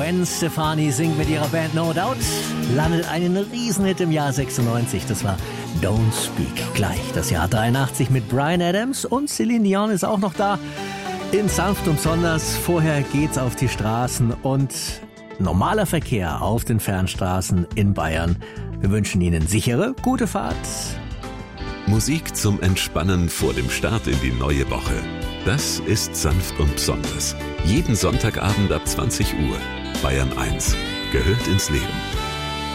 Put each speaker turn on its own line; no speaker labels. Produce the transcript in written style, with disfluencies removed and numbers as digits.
Gwen Stefani singt mit ihrer Band No Doubt, landet einen Riesenhit im Jahr 96. Das war Don't Speak. Gleich das Jahr 83 mit Bryan Adams und Celine Dion ist auch noch da. In Sanft und Besonders. Vorher geht's auf die Straßen und normaler Verkehr auf den Fernstraßen in Bayern. Wir wünschen Ihnen sichere, gute Fahrt.
Musik zum Entspannen vor dem Start in die neue Woche. Das ist Sanft und Besonders. Jeden Sonntagabend ab 20 Uhr. Bayern 1 gehört ins Leben.